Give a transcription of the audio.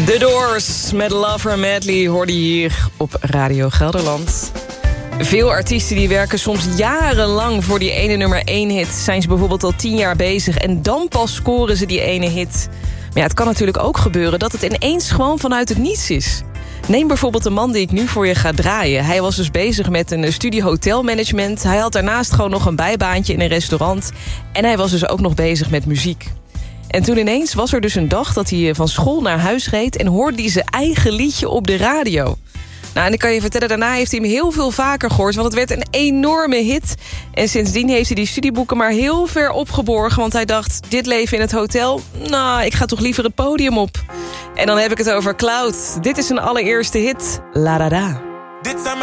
The Doors met Love Her Madly hoorde je hier op Radio Gelderland. Veel artiesten die werken soms jarenlang voor die ene nummer 1 hit. Zijn ze bijvoorbeeld al 10 jaar bezig en dan pas scoren ze die ene hit. Maar ja, het kan natuurlijk ook gebeuren dat het ineens gewoon vanuit het niets is. Neem bijvoorbeeld de man die ik nu voor je ga draaien. Hij was dus bezig met een studie hotelmanagement. Hij had daarnaast gewoon nog een bijbaantje in een restaurant. En hij was dus ook nog bezig met muziek. En toen ineens was er dus een dag dat hij van school naar huis reed... en hoorde hij zijn eigen liedje op de radio. Nou, en ik kan je vertellen, daarna heeft hij hem heel veel vaker gehoord... want het werd een enorme hit. En sindsdien heeft hij die studieboeken maar heel ver opgeborgen... want hij dacht, dit leven in het hotel... nou, ik ga toch liever het podium op. En dan heb ik het over Cloud. Dit is zijn allereerste hit, La Da Da. Dit zijn